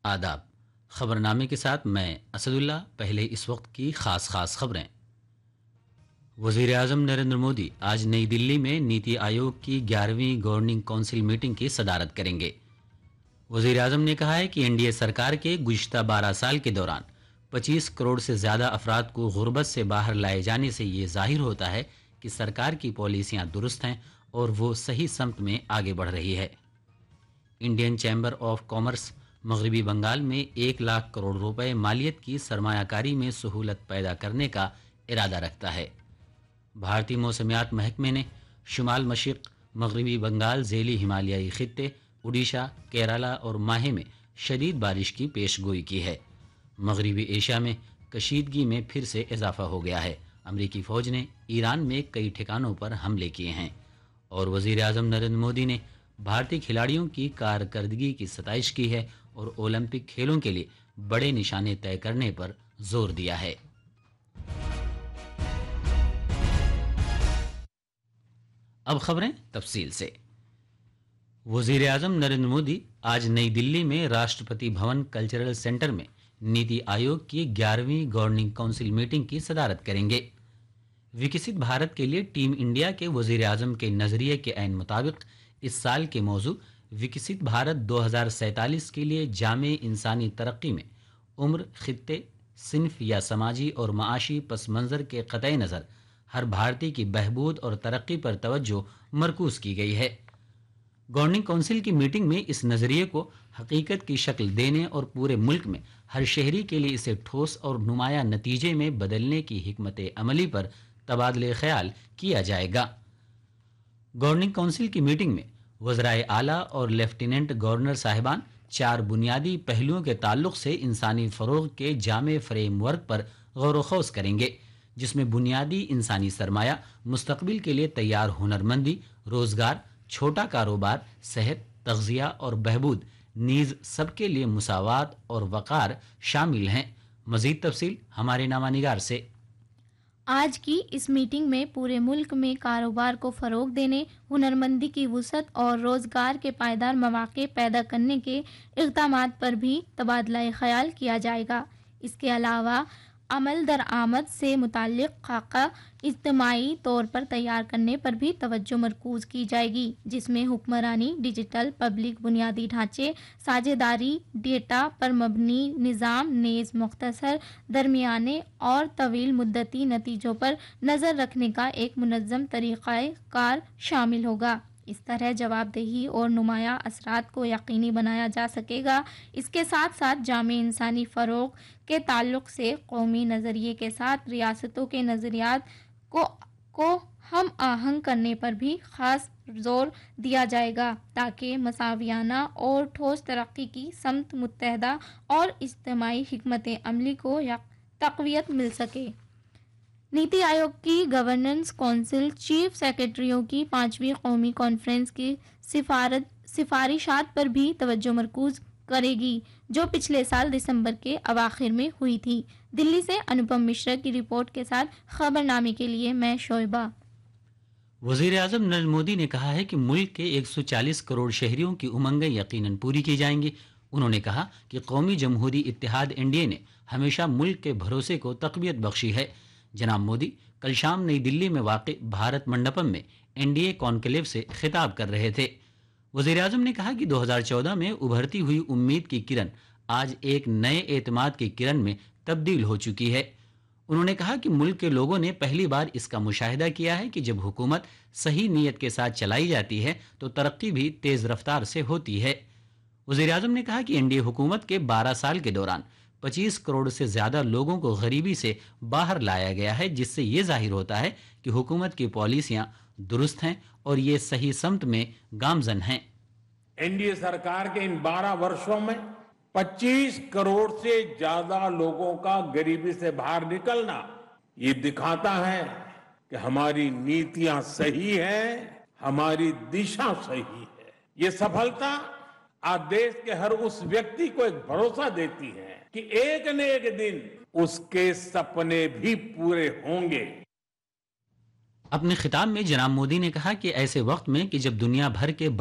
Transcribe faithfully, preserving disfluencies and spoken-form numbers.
آداب۔ خبرنامے کے ساتھ میں اسد اللہ۔ پہلے اس وقت کی خاص خاص خبریں۔ وزیر اعظم نریندر مودی آج نئی دلی میں نیتی آیوگ کی گیارہویں گورننگ کونسل میٹنگ کی صدارت کریں گے۔ وزیر اعظم نے کہا ہے کہ این ڈی اے سرکار کے گزشتہ بارہ سال کے دوران پچیس کروڑ سے زیادہ افراد کو غربت سے باہر لائے جانے سے یہ ظاہر ہوتا ہے کہ سرکار کی پالیسیاں درست ہیں اور وہ صحیح سمت میں آگے بڑھ رہی ہے۔ انڈین چیمبر آف کامرس مغربی بنگال میں ایک لاکھ کروڑ روپے مالیت کی سرمایہ کاری میں سہولت پیدا کرنے کا ارادہ رکھتا ہے۔ بھارتی موسمیات محکمے نے شمال مشرق مغربی بنگال، ذیلی ہمالیائی خطے، اڈیشہ، کیرالہ اور ماہے میں شدید بارش کی پیش گوئی کی ہے۔ مغربی ایشیا میں کشیدگی میں پھر سے اضافہ ہو گیا ہے۔ امریکی فوج نے ایران میں کئی ٹھکانوں پر حملے کیے ہیں۔ اور وزیر اعظم نریندر مودی نے بھارتی کھلاڑیوں کی کارکردگی کی ستائش کی ہے اور اولمپک کھیلوں کے لیے بڑے نشانے طے کرنے پر زور دیا ہے۔ اب خبریں تفصیل سے۔ وزیر اعظم نریندر مودی آج نئی دلی میں راشٹرپتی بھون کلچرل سینٹر میں نیتی آیوگ کی گیارہویں گورننگ کونسل میٹنگ کی صدارت کریں گے۔ وکست بھارت کے لیے ٹیم انڈیا کے وزیر اعظم کے نظریے کے عین مطابق اس سال کے موضوع وکست بھارت دو ہزار سینتالیس کے لیے جامع انسانی ترقی میں عمر، خطے، صنف یا سماجی اور معاشی پس منظر کے قطع نظر ہر بھارتی کی بہبود اور ترقی پر توجہ مرکوز کی گئی ہے۔ گورننگ کونسل کی میٹنگ میں اس نظریے کو حقیقت کی شکل دینے اور پورے ملک میں ہر شہری کے لیے اسے ٹھوس اور نمایاں نتیجے میں بدلنے کی حکمت عملی پر تبادلہ خیال کیا جائے گا۔ گورننگ کونسل کی میٹنگ میں وزرائے اعلیٰ اور لیفٹیننٹ گورنر صاحبان چار بنیادی پہلوؤں کے تعلق سے انسانی فروغ کے جامع فریم ورک پر غور و خوض کریں گے، جس میں بنیادی انسانی سرمایہ، مستقبل کے لیے تیار ہنرمندی، روزگار، چھوٹا کاروبار، صحت، تغذیہ اور بہبود، نیز سب کے لیے مساوات اور وقار شامل ہیں۔ مزید تفصیل ہمارے نامہ نگار سے۔ آج کی اس میٹنگ میں پورے ملک میں کاروبار کو فروغ دینے، ہنرمندی کی وسعت اور روزگار کے پائیدار مواقع پیدا کرنے کے اقدامات پر بھی تبادلہ خیال کیا جائے گا۔ اس کے علاوہ عمل درآمد سے متعلق خاکہ اجتماعی طور پر تیار کرنے پر بھی توجہ مرکوز کی جائے گی، جس میں حکمرانی، ڈیجیٹل پبلک بنیادی ڈھانچے، ساجھیداری، ڈیٹا پر مبنی نظام نیز مختصر، درمیانے اور طویل مدتی نتیجوں پر نظر رکھنے کا ایک منظم طریقہ کار شامل ہوگا۔ اس طرح جواب دہی اور نمایاں اثرات کو یقینی بنایا جا سکے گا۔ اس کے ساتھ ساتھ جامع انسانی فروغ کے تعلق سے قومی نظریے کے ساتھ ریاستوں کے نظریات کو کو ہم آہنگ کرنے پر بھی خاص زور دیا جائے گا، تاکہ مساویانہ اور ٹھوس ترقی کی سمت متحدہ اور اجتماعی حکمت عملی کو تقویت مل سکے۔ نیتی آیوگ کی گورننس کونسل چیف سیکرٹریوں کی پانچویں قومی کانفرنس کی سفارت سفارشات پر بھی توجہ مرکوز کرے گی، جو پچھلے سال دسمبر کے اواخر میں ہوئی تھی۔ دلی سے انوپم مشرا کی رپورٹ کے ساتھ خبرنامے کے لیے میں شعیبہ۔ وزیر اعظم نریندر مودی نے کہا ہے کہ ملک کے ایک سو چالیس کروڑ شہریوں کی امنگیں یقیناً پوری کی جائیں گی۔ انہوں نے کہا کہ قومی جمہوری اتحاد این ڈی اے نے ہمیشہ ملک کے بھروسے کو تقویت بخشی ہے۔ جناب مودی کل شام نئی دلی میں واقع بھارت منڈپم میں این ڈی اے کانکلیو سے خطاب کر رہے تھے۔ وزیر اعظم نے کہا کہ دو ہزار چودہ میں ابھرتی ہوئی امید کی کرن آج ایک نئے اعتماد کی کرن میں تبدیل ہو چکی ہے۔ انہوں نے کہا کہ ملک کے لوگوں نے پہلی بار اس کا مشاہدہ کیا ہے کہ جب حکومت صحیح نیت کے ساتھ چلائی جاتی ہے تو ترقی بھی تیز رفتار سے ہوتی ہے۔ وزیر اعظم نے کہا کہ این ڈی اے حکومت کے بارہ سال کے دوران پچیس کروڑ سے زیادہ لوگوں کو غریبی سے باہر لایا گیا ہے، جس سے یہ ظاہر ہوتا ہے کہ حکومت کی پالیسیاں درست ہیں اور یہ صحیح سمت میں گامزن ہیں۔ این ڈی اے سرکار کے ان بارہ برسوں میں پچیس کروڑ سے زیادہ لوگوں کا غریبی سے باہر نکلنا یہ دکھاتا ہے کہ ہماری نیتیاں صحیح ہیں، ہماری دشا صحیح ہے۔ یہ سفلتا آج دیش کے ہر اس ویکتی کو ایک بھروسہ دیتی ہے کہ ایک نہ ایک دن اس کے سپنے بھی پورے ہوں گے۔ اپنے خطاب میں جناب مودی نے کہا کہ ایسے وقت میں کہ جب دنیا بھر کے